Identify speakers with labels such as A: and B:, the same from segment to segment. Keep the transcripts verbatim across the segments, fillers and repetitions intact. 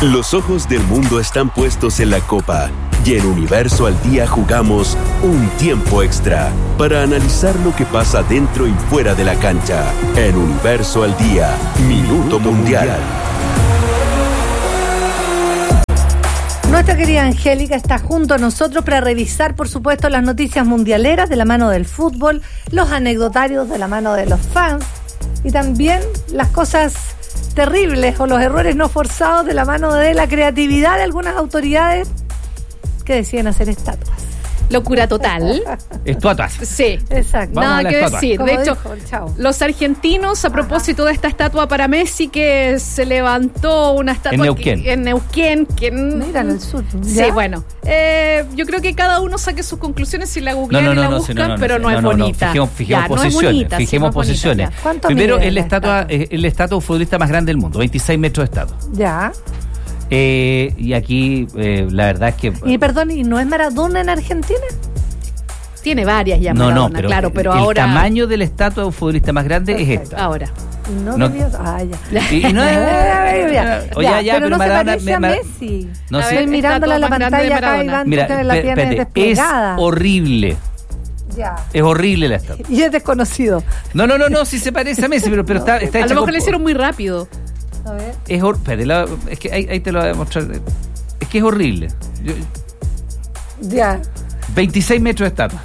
A: Los ojos del mundo están puestos en la Copa y en Universo al Día jugamos un tiempo extra para analizar lo que pasa dentro y fuera de la cancha. En Universo al Día, Minuto Mundial.
B: Nuestra querida Angélica está junto a nosotros para revisar, por supuesto, las noticias mundialeras de la mano del fútbol, los anecdotarios de la mano de los fans y también las cosas terribles o los errores no forzados de la mano de la creatividad de algunas autoridades que deciden hacer estatuas.
C: Locura total.
D: Estatuas.
C: Sí,
B: exacto.
C: Nada que decir.
B: Como
C: de hecho,
B: dijo,
C: los argentinos, a propósito de esta estatua para Messi, que se levantó una estatua
D: en Neuquén.
C: Que, en Neuquén. Que,
B: Mira, en el sur.
C: Sí,
B: ¿Ya?
C: bueno. Eh, yo creo que cada uno saque sus conclusiones si la googlean
D: no, no,
C: y la
D: no,
C: buscan,
D: no, no, no,
C: pero no,
D: no,
C: es
D: no,
C: bonita.
D: No, fijemos, fijemos
C: ya,
D: posiciones.
C: No es bonita,
D: fijemos
C: sí, no
D: posiciones.
C: bonita,
B: ¿Cuánto
D: Primero,
B: mide
D: es la estatua,
B: estatua?
D: el estatua futbolista más grande del mundo, veintiséis metros de estatua.
B: Ya.
D: Eh, y aquí, eh, la verdad es que...
B: Y perdón, ¿y no es Maradona en Argentina?
C: Tiene varias ya,
D: No,
C: Maradona,
D: no, pero,
C: claro, pero
D: el
C: ahora...
D: tamaño de la estatua de un futbolista más grande
B: Perfecto.
D: es esta.
C: Ahora.
B: Y no,
D: No.
B: debió... Ah, ya.
D: Y, y no es...
B: ya,
D: Oye, ya, ya,
B: pero, no
D: Maradona,
B: se parece
D: me-
B: a
D: me-
B: Messi.
D: No
C: A
D: sé.
B: Estoy
C: ver,
B: mirándola en la
C: estatua más grande
B: pantalla
C: de
B: acá y
C: Maradona.
B: Iván
D: Mira,
B: tiene la
D: pe-
B: pierna
D: espérate, es
B: desplegada.
D: horrible.
B: Ya.
D: Es horrible la estatua.
B: Y es desconocido.
D: No, no, no, no, sí se parece a Messi, pero, pero está, está
C: A
D: hecha
C: lo mejor
D: con-
C: le hicieron muy rápido.
B: A ver.
D: Es hor- espérate, la- es que ahí, ahí te lo voy a demostrar. Es que es horrible. Yo-
B: Ya.
D: veintiséis metros de estatua.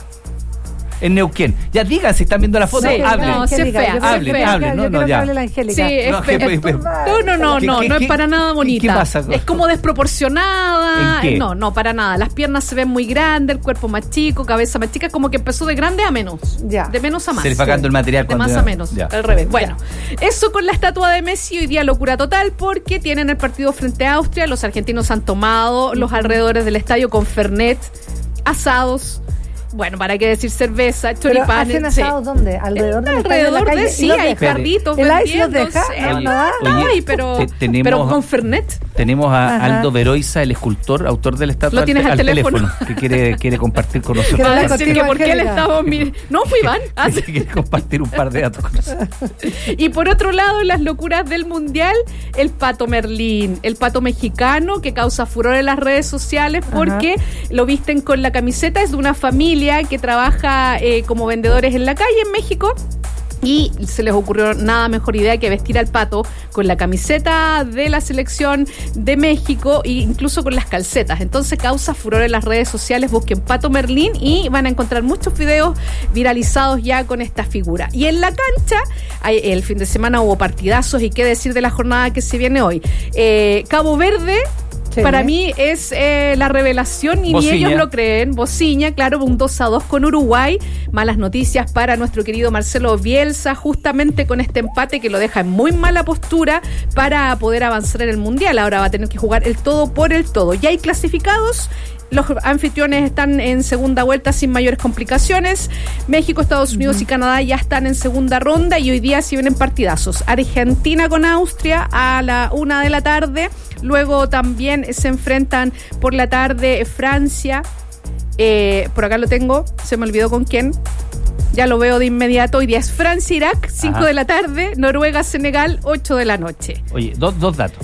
D: En Neuquén. Ya digan si están viendo la foto.
C: Sí,
D: hablen.
C: no, sí es
B: Angélica,
C: fea,
B: yo
C: sí
B: creo
C: es
D: hablen,
C: fea.
D: hablen.
B: Yo
D: No,
B: quiero
D: no,
B: que
D: ya.
B: hable la Angélica.
C: Sí, es
D: No,
C: fe-
D: que-
C: es-
D: pe-
C: No, no, no,
D: ¿Qué-
C: no,
D: qué-
C: no es
D: qué-
C: para nada bonita.
D: qué pasa con-
C: Es como desproporcionada.
D: ¿En qué?
C: No, no, para nada. Las piernas se ven muy grandes, el cuerpo más chico, cabeza más chica, como que empezó de grande a menos.
B: Ya.
C: De menos a más.
D: Se le fue sacando el material
C: De
D: cuando
C: más
D: ya-
C: a menos,
D: ya.
C: al revés. Bueno, eso con la estatua de Messi, hoy día locura total, porque tienen el partido frente a Austria. Los argentinos han tomado los alrededores del estadio con fernet, asados. Bueno, para qué decir cerveza,
B: Pero
C: choripanes.
B: ¿hacen
C: sí.
B: asados dónde? ¿Alrededor del estadio, en la
C: Alrededor
B: calle?
C: de
B: ¿Y
C: sí,
B: los
C: hay
B: dejan?
C: jarritos
B: ¿El ice los
C: vendiéndose.
B: deja?
C: No,
B: ¿No da?
C: no
D: Oye,
C: hay, pero,
D: te- tenemos-
C: pero con fernet.
D: Tenemos a
B: Ajá.
D: Aldo Veroiza, el escultor, autor de la estatua,
C: Lo tienes al teléfono.
D: que quiere, quiere compartir con
B: Que
D: nosotros.
B: no
C: Va a
B: la
C: decir que
B: contigo,
C: por qué le
B: Angélica.
C: estamos mirando. No, fue Iván. Ah, sí.
D: quiere compartir un par de datos con nosotros.
C: Y por otro lado, las locuras del mundial, el pato Merlín, el pato mexicano que causa furor en las redes sociales porque lo visten con la camiseta. Es de una familia que trabaja eh, como vendedores en la calle en México. Y se les ocurrió nada mejor idea que vestir al pato con la camiseta de la selección de México e incluso con las calcetas. Entonces causa furor en las redes sociales. Busquen Pato Merlín y van a encontrar muchos videos viralizados ya con esta figura. Y en la cancha, hay- el fin de semana hubo partidazos y qué decir de la jornada que se viene hoy. Eh, Cabo Verde...
B: Sí.
C: Para mí es eh, la revelación y
D: Bociña.
C: ni ellos lo creen. Bociña, claro, un dos a dos con Uruguay. Malas noticias para nuestro querido Marcelo Bielsa, justamente con este empate que lo deja en muy mala postura para poder avanzar en el Mundial. Ahora va a tener que jugar el todo por el todo. Ya hay clasificados. Los anfitriones están en segunda vuelta sin mayores complicaciones. México, Estados Unidos uh-huh. y Canadá ya están en segunda ronda y hoy día sí vienen partidazos. Argentina con Austria a la una de la tarde. Luego también se enfrentan por la tarde Francia. Eh, por acá lo tengo, se me olvidó con quién. Ya lo veo de inmediato. Hoy día es Francia-Irak, cinco de la tarde. Noruega-Senegal, ocho de la noche.
D: Oye, dos, dos datos.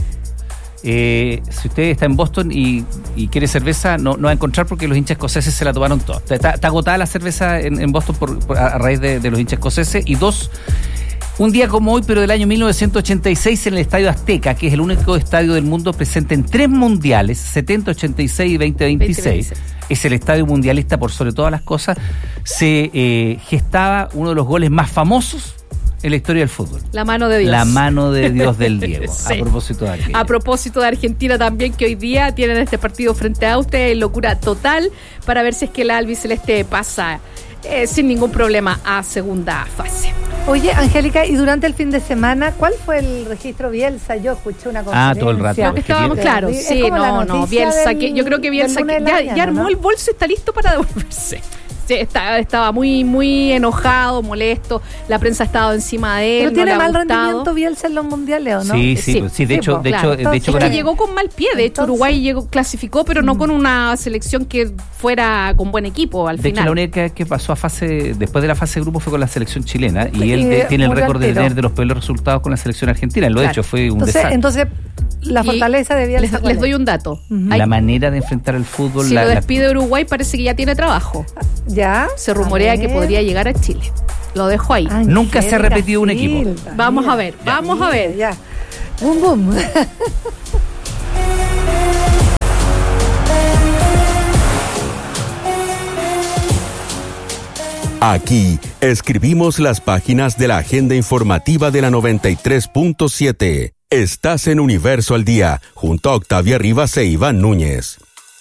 D: Eh, si usted está en Boston y, y quiere cerveza, no, no va a encontrar porque los hinchas escoceses se la tomaron toda. Está, está agotada la cerveza en, en Boston por, por, a raíz de, de los hinchas escoceses. Y dos, un día como hoy, pero del año mil novecientos ochenta y seis, en el Estadio Azteca, que es el único estadio del mundo presente en tres mundiales, setenta, ochenta y seis y veinte veintiséis, es el estadio mundialista por sobre todas las cosas, se eh, gestaba uno de los goles más famosos en la historia del fútbol.
C: La mano de Dios.
D: La mano de Dios del Diego.
C: Sí.
D: A propósito de aquello.
C: A propósito de Argentina también, que hoy día tienen este partido frente a Austria en locura total para ver si es que el albiceleste pasa eh, sin ningún problema a segunda fase.
B: Oye, Angélica, y durante el fin de semana, ¿cuál fue el registro Bielsa? Yo escuché una conferencia.
D: Ah, todo el rato.
C: Creo que estábamos claros.
B: Es
C: Sí,
B: como la
C: no, no.
B: noticia
C: Bielsa,
B: del-
C: que yo creo que Bielsa
B: del lunes
C: que
B: de la
C: ya,
B: mañana,
C: ya armó
B: ¿no?
C: el bolso y está listo para devolverse. Sí, está, estaba muy, muy enojado, molesto. La prensa ha estado encima de él.
B: Pero
C: no
B: tiene
C: le ha
B: mal
C: gustado.
B: rendimiento Bielsa en los mundiales, ¿o no?
D: Sí, sí,
C: Sí,
D: pues, sí, de
B: sí,
D: hecho,
B: pues,
D: de
C: claro.
D: hecho, de hecho,
C: Es
D: con
C: que
D: la-
C: llegó con mal pie. De hecho,
B: Entonces-
C: Uruguay llegó, clasificó, pero no con una selección que fuera con buen equipo al
D: de hecho,
C: final.
D: la única vez que pasó a fase, después de la fase de grupo, fue con la selección chilena, y
B: Sí,
D: él
B: y
D: de- tiene el
B: murió
D: récord de
B: al tiro.
D: tener de los peores resultados con la selección argentina. Lo
B: Claro.
D: hecho fue un
B: entonces,
D: desastre.
B: entonces, La fortaleza de Bielsa.
C: Les, les doy un dato.
B: Uh-huh.
D: La manera de enfrentar el fútbol.
C: Si
D: la,
C: lo despide Uruguay, parece que ya tiene trabajo.
B: ¿Ya?
C: Se rumorea que podría llegar a Chile. Lo dejo ahí.
B: Ay,
D: nunca se ha repetido un equipo.
C: Vamos a ver,
B: ya,
C: vamos a ver.
B: Ya. Boom, boom.
A: Aquí escribimos las páginas de la agenda informativa de la noventa y tres punto siete. Estás en Universo al Día, junto a Octavia Rivas e Iván Núñez.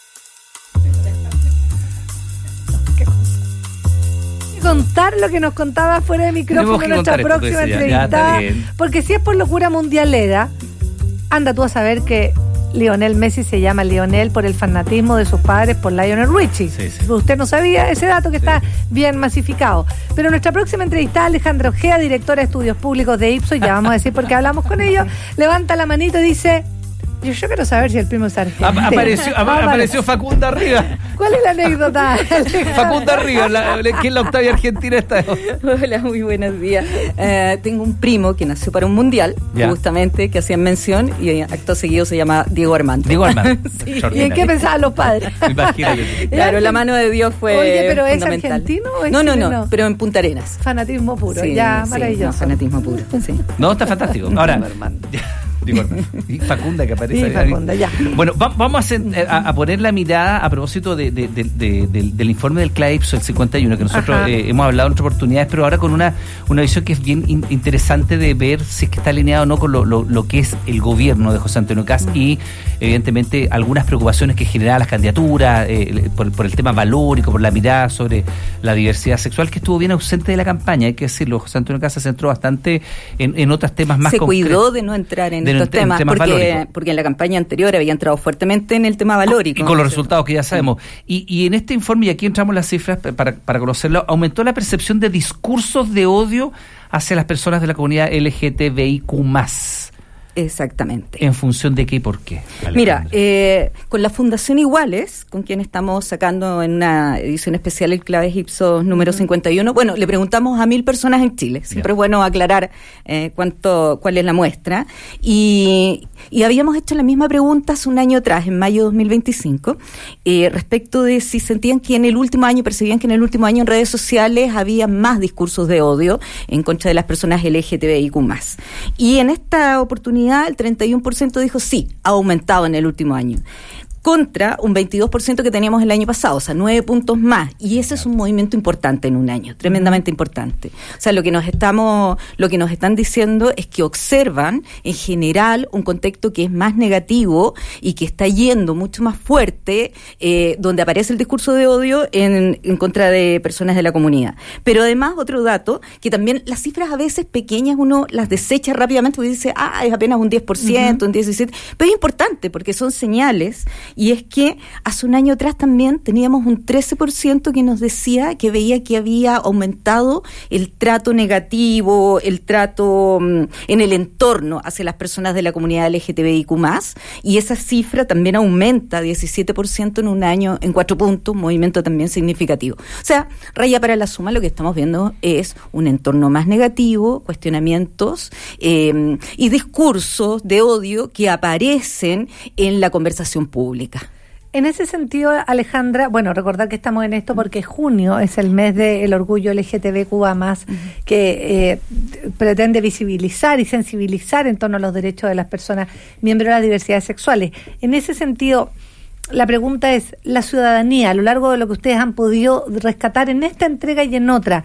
B: Contar lo que nos contaba fuera de micrófono nuestra próxima entrevistada, porque si es por locura mundialera, anda tú a saber que Lionel Messi se llama Lionel por el fanatismo de sus padres por Lionel Richie.
D: Sí, sí.
B: Usted no sabía ese dato que
D: sí.
B: está bien masificado. Pero nuestra próxima entrevistada, Alejandra Ojea, directora de Estudios Públicos de Ipsos, ya vamos a decir por qué hablamos con ellos, levanta la manito y dice... Yo, yo quiero saber si el primo es argentino.
D: Apareció, ap- apareció Facunda arriba.
B: ¿Cuál es la anécdota?
D: Facunda arriba, la, que es la Octavia Argentina esta.
E: Hola, muy buenos días. Uh, tengo un primo que nació para un mundial, ya. justamente, que hacían mención, y acto seguido se llama Diego Armando.
D: Diego Armando.
E: Sí.
B: ¿Y en qué pensaban los padres?
D: Imagínate.
E: Claro, la mano de Dios fue
B: Oye, ¿pero es
E: fundamental.
B: argentino o es
E: No, no,
B: chileno?
E: no, pero en Punta Arenas.
B: Fanatismo puro,
E: Sí,
B: ya,
E: sí,
B: maravilloso.
E: no, fanatismo puro, sí.
D: No, está fantástico. Ahora, digo, y Facunda que aparece.
B: Sí, Facunda, ya.
D: Bueno, va, vamos a, hacer, a, a poner la mirada a propósito de, de, de, de, de, del informe del CLAIPSO, el cincuenta y uno, que nosotros eh, hemos hablado en otras oportunidades, pero ahora con una, una visión que es bien in, interesante de ver si es que está alineado o no con lo, lo, lo que es el gobierno de José Antonio Kast mm. y, evidentemente, algunas preocupaciones que generaban las candidaturas, eh, por, por el tema valórico, por la mirada sobre la diversidad sexual, que estuvo bien ausente de la campaña, hay que decirlo. José Antonio Kast se centró bastante en, en otros temas más
E: se
D: concretos.
E: Se cuidó de no entrar en
D: de
E: estos
D: en,
E: temas,
D: en temas
E: porque, porque en la campaña anterior había entrado fuertemente en el tema valórico.
D: Y con los resultados que ya sabemos. Y, y en este informe, y aquí entramos las cifras para, para conocerlo, aumentó la percepción de discursos de odio hacia las personas de la comunidad L G T B I Q más.
E: Exactamente.
D: ¿En función de qué y por qué? Alejandra?
E: Mira, eh, con la Fundación Iguales, con quien estamos sacando en una edición especial el Claves Ipsos número cincuenta y uno, bueno, le preguntamos a mil personas en Chile. Siempre yeah. es bueno aclarar eh, cuánto, cuál es la muestra. Y, y habíamos hecho la misma pregunta hace un año atrás, en mayo de dos mil veinticinco, eh, respecto de si sentían que en el último año, percibían que en el último año en redes sociales había más discursos de odio en contra de las personas L G T B I Q más. Y en esta oportunidad el treinta y uno por ciento dijo sí, ha aumentado en el último año, contra un veintidós por ciento que teníamos el año pasado, o sea, nueve puntos más, y ese es un movimiento importante en un año, tremendamente importante. O sea, lo que nos estamos, lo que nos están diciendo es que observan, en general, un contexto que es más negativo y que está yendo mucho más fuerte, eh, donde aparece el discurso de odio en, en contra de personas de la comunidad. Pero además, otro dato, que también las cifras a veces pequeñas uno las desecha rápidamente porque dice, ah, es apenas un diez por ciento, uh-huh. un diecisiete por ciento, pero es importante porque son señales. Y es que hace un año atrás también teníamos un trece por ciento que nos decía que veía que había aumentado el trato negativo, el trato um, en el entorno hacia las personas de la comunidad L G T B I Q más, y esa cifra también aumenta diecisiete por ciento en un año, en cuatro puntos, un movimiento también significativo. O sea, raya para la suma, lo que estamos viendo es un entorno más negativo, cuestionamientos eh, y discursos de odio que aparecen en la conversación pública.
B: En ese sentido, Alejandra, bueno, recordar que estamos en esto porque junio es el mes del orgullo L G T B Q A más, uh-huh. que eh, pretende visibilizar y sensibilizar en torno a los derechos de las personas miembros de las diversidades sexuales. En ese sentido, la pregunta es, la ciudadanía, a lo largo de lo que ustedes han podido rescatar en esta entrega y en otra,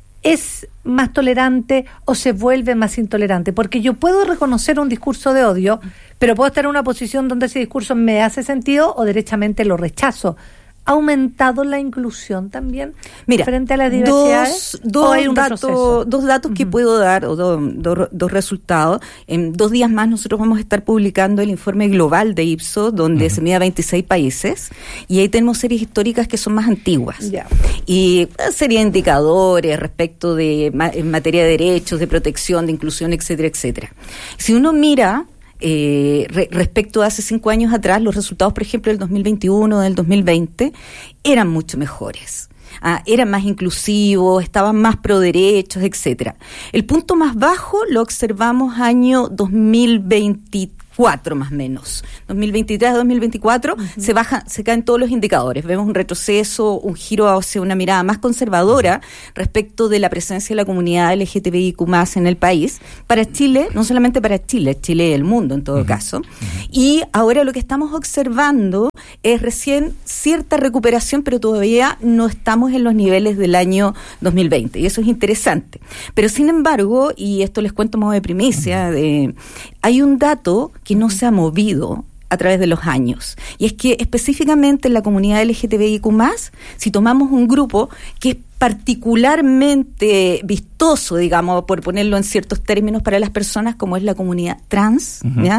B: ¿es más tolerante o se vuelve más intolerante? Porque yo puedo reconocer un discurso de odio, pero puedo estar en una posición donde ese discurso me hace sentido o derechamente lo rechazo. ¿Ha aumentado la inclusión también?
E: Mira,
B: frente a las diversidades?
E: Dos, dos, hay un dato, dos datos uh-huh. que puedo dar, o do, do, dos resultados. En dos días más nosotros vamos a estar publicando el informe global de Ipsos, donde uh-huh. se mide a veintiséis países, y ahí tenemos series históricas que son más antiguas.
B: Yeah.
E: Y una serie de indicadores respecto de en materia de derechos, de protección, de inclusión, etcétera, etcétera. Si uno mira... Eh, re, respecto a hace cinco años atrás, los resultados, por ejemplo, del dos mil veintiuno, del dos mil veinte, eran mucho mejores. Ah, eran más inclusivos, estaban más pro derechos, etcétera. El punto más bajo lo observamos año dos mil veintitrés, cuatro más o menos. dos mil veintitrés a dos mil veinticuatro uh-huh. se baja, se caen todos los indicadores. Vemos un retroceso, un giro hacia una mirada más conservadora respecto de la presencia de la comunidad L G T B I Q más en el país. Para Chile, no solamente para Chile, Chile y el mundo en todo uh-huh. caso. Uh-huh. Y ahora lo que estamos observando es recién cierta recuperación, pero todavía no estamos en los niveles del año dos mil veinte. Y eso es interesante. Pero sin embargo, y esto les cuento modo de primicia, de, hay un dato que no se ha movido a través de los años, y es que específicamente en la comunidad L G T B I Q más, si tomamos un grupo que es particularmente vistoso, digamos, por ponerlo en ciertos términos, para las personas, como es la comunidad trans, uh-huh. ¿ya?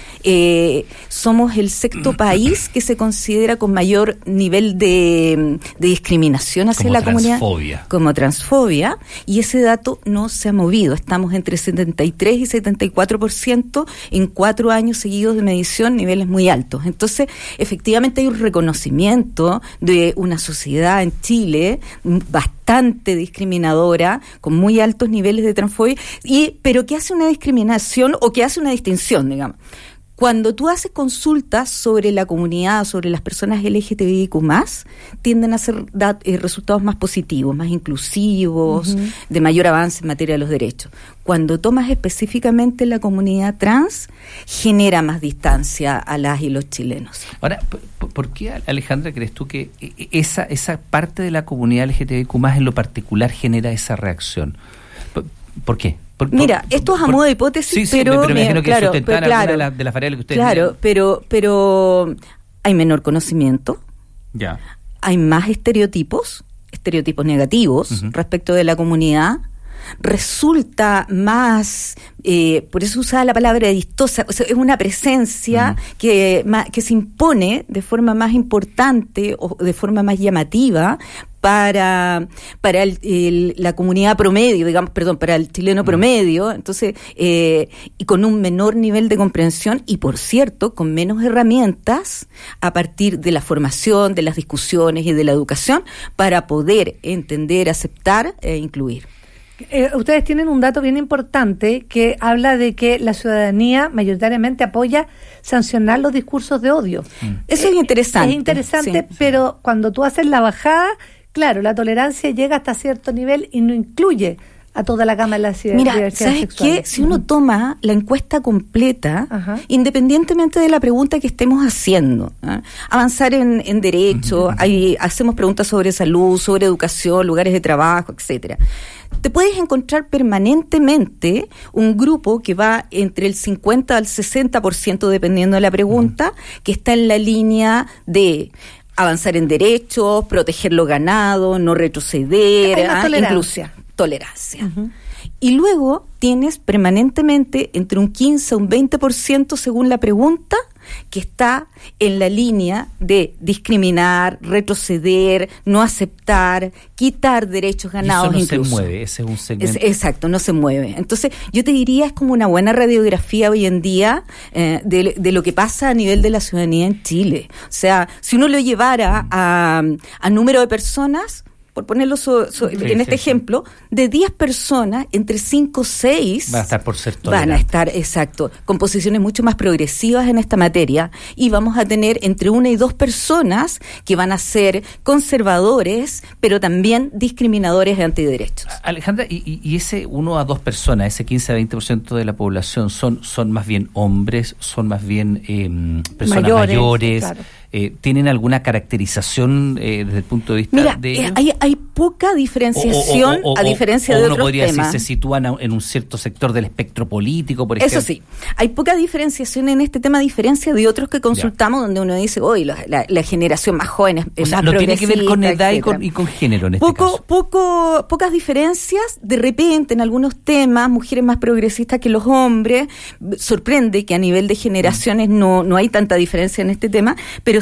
E: Eh, somos el sexto país que se considera con mayor nivel de, de discriminación hacia como la transfobia. comunidad como transfobia, y ese dato no se ha movido. Estamos entre setenta y tres y setenta y cuatro por ciento en cuatro años seguidos de medición, niveles muy altos. Entonces, efectivamente hay un reconocimiento de una sociedad en Chile bastante discriminadora, con muy altos niveles de transfobia, y pero que hace una discriminación o que hace una distinción, digamos. Cuando tú haces consultas sobre la comunidad, sobre las personas L G T B I Q más, tienden a ser dat- eh, resultados más positivos, más inclusivos, uh-huh. de mayor avance en materia de los derechos. Cuando tomas específicamente la comunidad trans, genera más distancia a las y los chilenos.
D: Ahora, ¿por qué, Alejandra, crees tú que esa, esa parte de la comunidad L G T B I Q más en lo particular genera esa reacción? ¿Por, por qué? Por,
E: Mira,
D: por,
E: esto es a
D: por,
E: modo de hipótesis,
D: sí, sí,
E: pero...
D: pero me imagino que
E: claro,
D: sustentar
E: pero, claro,
D: alguna de, la, de las variables que ustedes
E: Claro,
D: miran.
E: pero, pero hay menor conocimiento,
D: ya.
E: hay más estereotipos, estereotipos negativos uh-huh. respecto de la comunidad, resulta más, eh, por eso usaba la palabra vistosa, o sea, es una presencia uh-huh. que, ma, que se impone de forma más importante o de forma más llamativa para para el, el, la comunidad promedio, digamos, perdón, para el chileno uh-huh. promedio, entonces, eh, y con un menor nivel de comprensión y, por cierto, con menos herramientas a partir de la formación, de las discusiones y de la educación para poder entender, aceptar e incluir.
B: Eh, ustedes tienen un dato bien importante que habla de que la ciudadanía mayoritariamente apoya sancionar los discursos de odio.
E: Mm. Eso es interesante.
B: Es interesante,
E: sí.
B: pero cuando tú haces la bajada, claro, la tolerancia llega hasta cierto nivel y no incluye a toda la gama de la diversidad
E: Mira, ¿sabes
B: sexual.
E: qué? Si uno toma la encuesta completa, uh-huh. independientemente de la pregunta que estemos haciendo, ¿eh? avanzar en, en derecho, uh-huh. hay, hacemos preguntas sobre salud, sobre educación, lugares de trabajo, etcétera. Te puedes encontrar permanentemente un grupo que va entre el cincuenta al sesenta por ciento, dependiendo de la pregunta, uh-huh. que está en la línea de avanzar en derechos, proteger lo ganado, no retroceder,
B: hay más
E: ¿eh?
B: tolerancia.
E: Incluso, tolerancia.
B: Uh-huh.
E: Y luego tienes permanentemente entre un quince a un veinte por ciento, según la pregunta, que está en la línea de discriminar, retroceder, no aceptar, quitar derechos ganados.
D: Y eso no
E: incluso.
D: se mueve, ese es un segmento.
E: Es, exacto, no se mueve. Entonces, yo te diría, es como una buena radiografía hoy en día eh, de, de lo que pasa a nivel de la ciudadanía en Chile. O sea, si uno lo llevara a, a número de personas, por ponerlo so, so, sí, en este sí, ejemplo, sí. de diez personas, entre cinco o seis
D: van a estar por ser tolerantes.
E: Van a estar, exacto, con posiciones mucho más progresivas en esta materia, y vamos a tener entre una y dos personas que van a ser conservadores, pero también discriminadores de antiderechos.
D: Alejandra, y, y ese uno a dos personas, ese quince a veinte por ciento de la población, son, son más bien hombres, son más bien eh, personas mayores, mayores claro. eh, ¿tienen alguna caracterización eh, desde el punto de vista
E: Mira,
D: de ellos?
E: Eh, hay, hay poca diferenciación
D: o, o, o,
E: a diferencia
D: o
E: de
D: uno
E: otros
D: podría
E: temas.
D: decir, se sitúan en un cierto sector del espectro político, por ejemplo.
E: Eso sí, hay poca diferenciación en este tema, a diferencia de otros que consultamos, ya. donde uno dice, hoy la, la, la generación más joven es, es
D: o sea,
E: más
D: no tiene que ver con edad y con, y con género en este
E: poco,
D: caso.
E: Poco, pocas diferencias, de repente en algunos temas, mujeres más progresistas que los hombres, sorprende que a nivel de generaciones no, no hay tanta diferencia en este tema, pero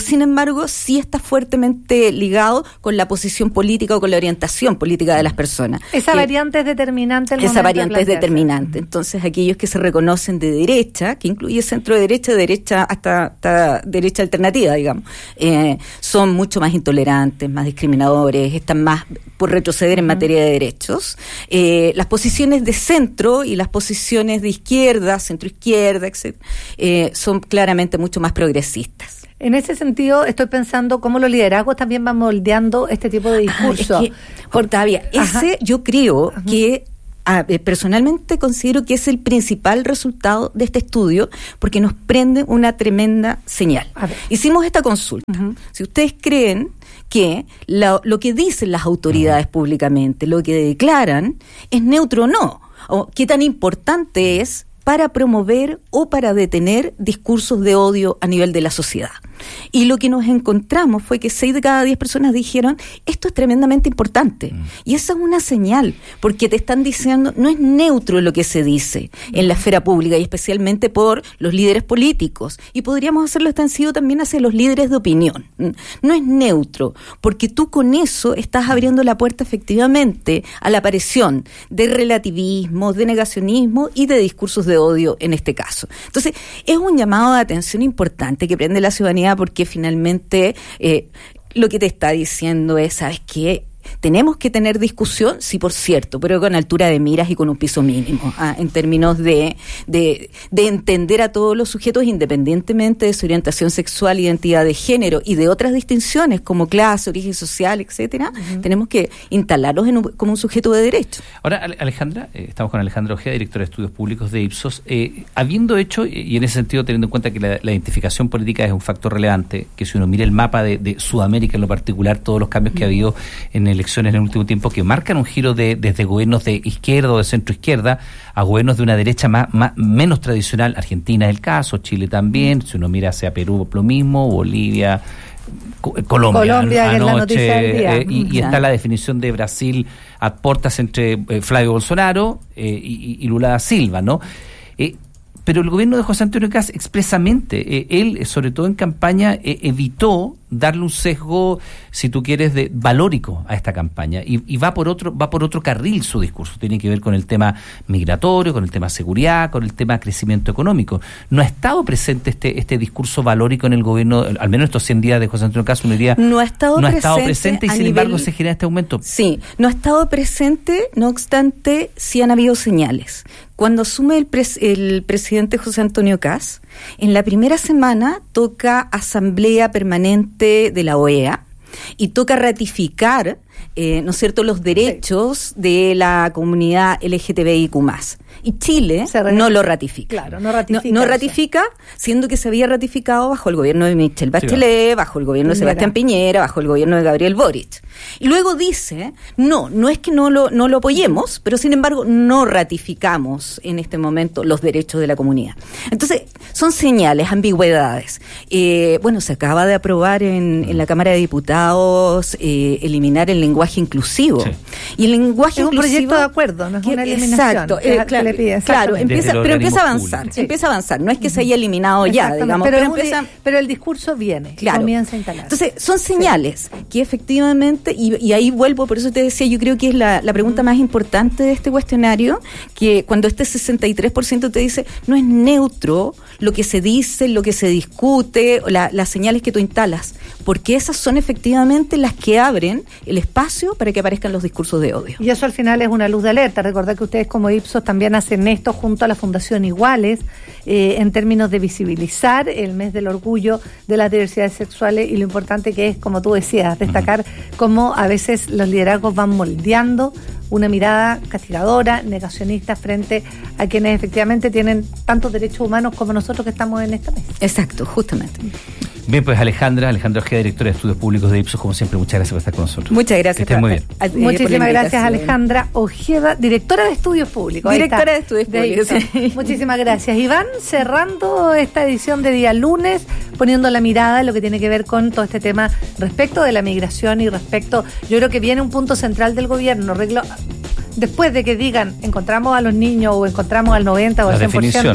E: sin embargo sí está fuertemente ligado con la posición política o con la orientación política de las personas.
B: Esa
E: que,
B: variante es determinante. El
E: esa variante
B: de
E: es determinante. Entonces, aquellos que se reconocen de derecha, que incluye centro de derecha, derecha hasta, hasta derecha alternativa, digamos, eh, son mucho más intolerantes, más discriminadores, están más por retroceder en uh-huh. materia de derechos. Eh, las posiciones de centro y las posiciones de izquierda, centro-izquierda, etcétera, eh, son claramente mucho más progresistas.
B: En ese sentido, estoy pensando cómo los liderazgos también van moldeando este tipo de discurso.
E: Ah, es que, Octavia, ese yo creo Ajá. que ah, personalmente considero que es el principal resultado de este estudio, porque nos prende una tremenda señal. Hicimos esta consulta. Uh-huh. Si ustedes creen que la, lo que dicen las autoridades uh-huh. públicamente, lo que declaran, es neutro o no, o qué tan importante es para promover o para detener discursos de odio a nivel de la sociedad. Y lo que nos encontramos fue que seis de cada diez personas dijeron, esto es tremendamente importante. Mm. Y esa es una señal, porque te están diciendo, no es neutro lo que se dice en la esfera pública, y especialmente por los líderes políticos. Y podríamos hacerlo extensivo también hacia los líderes de opinión. No es neutro, porque tú con eso estás abriendo la puerta efectivamente a la aparición de relativismo, de negacionismo y de discursos de odio en este caso. Entonces, es un llamado de atención importante que prende la ciudadanía, porque finalmente eh, lo que te está diciendo es, ¿sabes qué? Tenemos que tener discusión, sí, por cierto, pero con altura de miras y con un piso mínimo, ¿ah? en términos de, de, de entender a todos los sujetos independientemente de su orientación sexual, identidad de género y de otras distinciones como clase, origen social, etcétera. Uh-huh. Tenemos que instalarlos en un, como un sujeto de derecho.
D: Ahora, Alejandra, eh, estamos con Alejandra Ojeda, directora de Estudios Públicos de Ipsos. Eh, habiendo hecho, y en ese sentido teniendo en cuenta que la, la identificación política es un factor relevante, que si uno mira el mapa de, de Sudamérica en lo particular, todos los cambios que uh-huh. ha habido en elecciones en el último tiempo que marcan un giro de desde gobiernos de izquierda o de centro izquierda a gobiernos de una derecha más, más menos tradicional. Argentina es el caso, Chile también, si uno mira hacia Perú lo mismo, Bolivia, Colombia,
B: Colombia
D: anoche,
B: que es la noticia del día.
D: Eh, y, y está la definición de Brasil a portas entre eh, Flavio Bolsonaro eh, y, y Lula da Silva, ¿no? Eh, pero el gobierno de José Antonio Kast expresamente, eh, él, sobre todo en campaña, eh, evitó darle un sesgo, si tú quieres, de valórico a esta campaña, y, y va por otro va por otro carril su discurso. Tiene que ver con el tema migratorio, con el tema seguridad, con el tema crecimiento económico. No ha estado presente este este discurso valórico en el gobierno, al menos estos cien días de José Antonio Kast, uno diría,
E: no ha estado
D: no
E: presente,
D: ha estado presente y sin
E: nivel,
D: embargo se genera este aumento.
E: Sí, no ha estado presente, no obstante, sí han habido señales. Cuando asume el, pres, el presidente José Antonio Kast, en la primera semana toca asamblea permanente de la O E A y toca ratificar, eh, ¿no es cierto?, los derechos de la comunidad L G T B I Q más. Y Chile no lo ratifica.
B: Claro, no ratifica.
E: No, no ratifica, siendo que se había ratificado bajo el gobierno de Michelle Bachelet, sí, bajo el gobierno de Sebastián Piñera, bajo el gobierno de Gabriel Boric. Y luego dice, no, no es que no lo, no lo apoyemos, pero sin embargo no ratificamos en este momento los derechos de la comunidad. Entonces, son señales, ambigüedades. Eh, bueno, se acaba de aprobar en, en la Cámara de Diputados eh, eliminar el lenguaje inclusivo. Sí. Y el lenguaje
B: es
E: inclusivo...
B: un proyecto de acuerdo, no es una eliminación.
E: Exacto, eh, claro, le pide, claro empieza, pero empieza a avanzar, sí. empieza a avanzar. No es que se haya eliminado ya, digamos,
B: pero,
E: pero, empieza,
B: pero el discurso viene, claro. comienza a instalar.
E: Entonces, son señales sí. que efectivamente, y, y ahí vuelvo, por eso te decía, yo creo que es la, la pregunta más importante de este cuestionario, que cuando este sesenta y tres por ciento te dice, no es neutro lo que se dice, lo que se discute, la, las señales que tú instalas, porque esas son efectivamente las que abren el espacio para que aparezcan los discursos de odio.
B: Y eso al final es una luz de alerta. Recordad que ustedes como Ipsos también hacen esto junto a la Fundación Iguales, eh, en términos de visibilizar el mes del orgullo de las diversidades sexuales y lo importante que es, como tú decías, destacar cómo a veces los liderazgos van moldeando una mirada castigadora, negacionista frente a quienes efectivamente tienen tantos derechos humanos como nosotros que estamos en esta mesa.
E: Exacto, justamente.
D: Bien, pues Alejandra, Alejandra Ojeda, directora de Estudios Públicos de Ipsos, como siempre, muchas gracias por estar con nosotros.
E: Muchas gracias.
D: Que estén muy bien.
B: A, a, Muchísimas gracias, Alejandra Ojeda, directora de Estudios Públicos.
E: Directora de Estudios
B: de
E: Públicos.
B: Sí. Muchísimas gracias. Y van cerrando esta edición de día lunes, poniendo la mirada en lo que tiene que ver con todo este tema respecto de la migración y respecto, yo creo que viene un punto central del gobierno, arreglo. Después de que digan, encontramos a los niños o encontramos al noventa o al cien por ciento,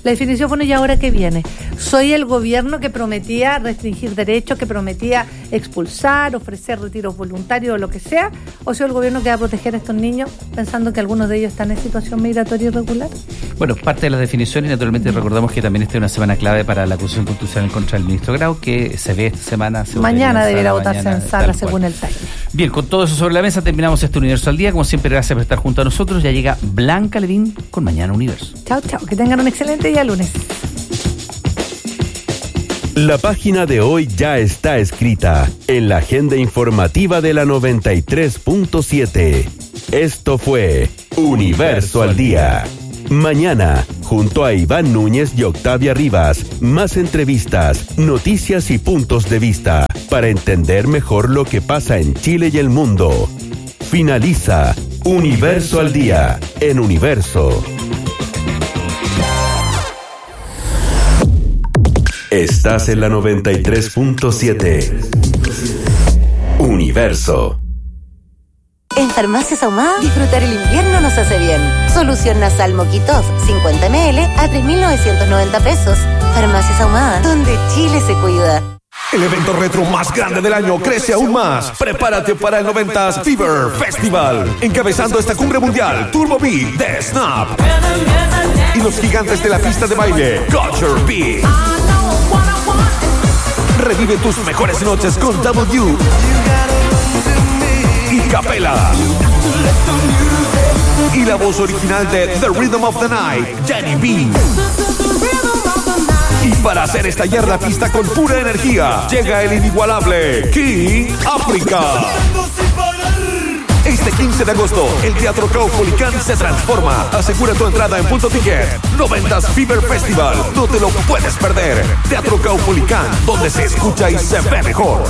B: La definición fue, ¿y ahora qué viene? ¿Soy el gobierno que prometía restringir derechos, que prometía expulsar, ofrecer retiros voluntarios o lo que sea? ¿O soy el gobierno que va a proteger a estos niños pensando que algunos de ellos están en situación migratoria irregular?
D: Bueno, parte de las definiciones, naturalmente recordamos que también esta es una semana clave para la acusación constitucional contra el ministro Grau, que se ve esta semana. Se
B: mañana deberá votarse en sala según el timing.
D: Bien, con todo eso sobre la mesa terminamos este Universo al Día. Como siempre, gracias por estar junto a nosotros. Ya llega Blanca Levin con Mañana Universo.
B: Chao, chao. Que tengan un excelente día lunes.
A: La página de hoy ya está escrita en la agenda informativa de la noventa y tres punto siete. Esto fue Universo al Día. Mañana, junto a Iván Núñez y Octavia Rivas, más entrevistas, noticias y puntos de vista para entender mejor lo que pasa en Chile y el mundo. Finaliza Universo al Día en Universo. Estás en la noventa y tres punto siete. Universo.
F: En Farmacias Ahumada, disfrutar el invierno nos hace bien. Solución nasal Moquitov, cincuenta mililitros a tres mil novecientos noventa pesos. Farmacias Ahumada, donde Chile se cuida.
G: El evento retro más grande del año crece aún más. Prepárate para el noventas Fever Festival. Encabezando esta cumbre mundial, Turbo Beat de Snap. Y los gigantes de la pista de baile, Culture Beat. Revive tus mejores noches con W y Capela. Y la voz original de The Rhythm of the Night, Jenny B. Y para hacer estallar la pista con pura energía, llega el inigualable King África. Este quince de agosto, el Teatro Caupolicán se transforma. Asegura tu entrada en Punto Ticket. noventas Fever Festival. No te lo puedes perder. Teatro Caupolicán, donde se escucha y se ve mejor.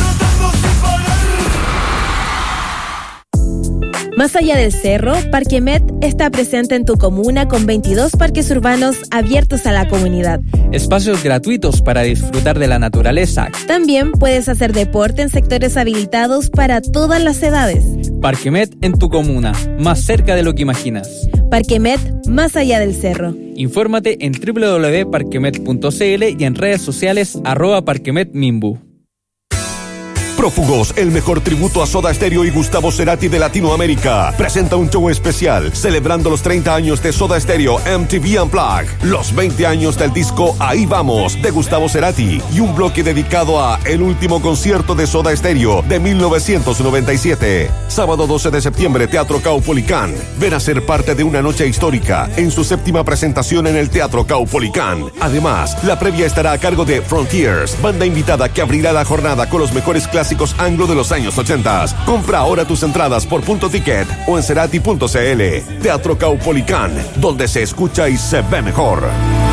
H: Más allá del cerro, Parque Met está presente en tu comuna con veintidós parques urbanos abiertos a la comunidad.
I: Espacios gratuitos para disfrutar de la naturaleza.
H: También puedes hacer deporte en sectores habilitados para todas las edades.
I: Parque Met en tu comuna, más cerca de lo que imaginas.
H: Parque Met, más allá del cerro.
I: Infórmate en doble u doble u doble u punto parquemet punto c l y en redes sociales arroba parquemetmimbu.
G: Prófugos, el mejor tributo a Soda Stereo y Gustavo Cerati de Latinoamérica, presenta un show especial celebrando los treinta años de Soda Stereo M T V Unplugged, los veinte años del disco Ahí Vamos de Gustavo Cerati y un bloque dedicado a el último concierto de Soda Stereo de mil novecientos noventa y siete. Sábado doce de septiembre, Teatro Caupolicán. Ven a ser parte de una noche histórica en su séptima presentación en el Teatro Caupolicán. Además, la previa estará a cargo de Frontiers, banda invitada que abrirá la jornada con los mejores clásicos anglo de los años ochenta. Compra ahora tus entradas por Punto Ticket o en cerati punto c l. Teatro Caupolicán, donde se escucha y se ve mejor.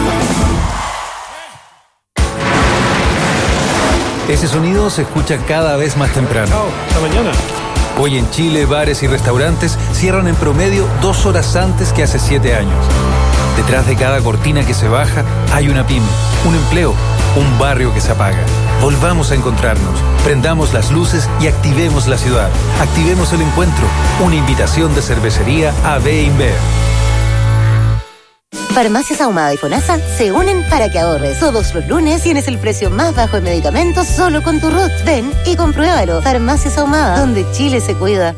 J: Ese sonido se escucha cada vez más temprano.
K: Oh, esta mañana.
J: Hoy en Chile, bares y restaurantes cierran en promedio dos horas antes que hace siete años. Detrás de cada cortina que se baja hay una pyme, un empleo, un barrio que se apaga. Volvamos a encontrarnos, prendamos las luces y activemos la ciudad. Activemos el encuentro. Una invitación de cervecería A B InBev.
F: Farmacias Ahumada y FONASA se unen para que ahorres. Todos los lunes tienes el precio más bajo en medicamentos solo con tu R U T. Ven y compruébalo. Farmacias Ahumada, donde Chile se cuida.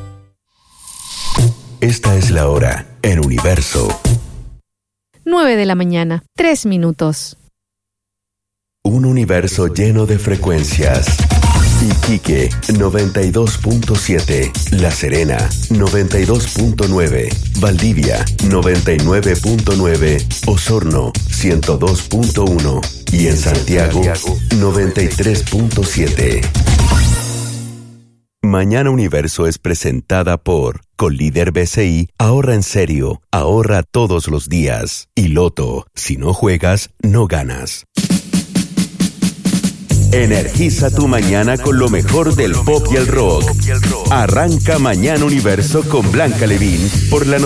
A: Esta es la hora en Universo.
C: nueve de la mañana, tres minutos.
A: Un universo lleno de frecuencias. Iquique, noventa y dos punto siete. La Serena, noventa y dos punto nueve. Valdivia, noventa y nueve punto nueve. Osorno, ciento dos punto uno. Y en Santiago, noventa y tres punto siete. Mañana Universo es presentada por Colíder B C I, ahorra en serio, ahorra todos los días. Y Loto, si no juegas, no ganas. Energiza tu mañana con lo mejor del pop y el rock. Arranca Mañana Universo con Blanca Levin por la